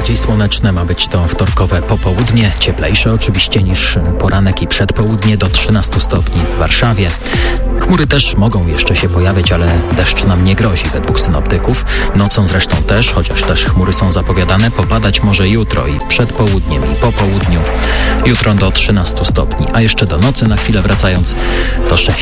Bardziej słoneczne ma być to wtorkowe popołudnie, cieplejsze oczywiście niż poranek i przedpołudnie, do 13 stopni w Warszawie. Chmury też mogą jeszcze się pojawić, ale deszcz nam nie grozi według synoptyków. Nocą zresztą też, chociaż też chmury są zapowiadane, popadać może jutro i przed południem i po południu. Jutro do 13 stopni, a jeszcze do nocy na chwilę wracając to 6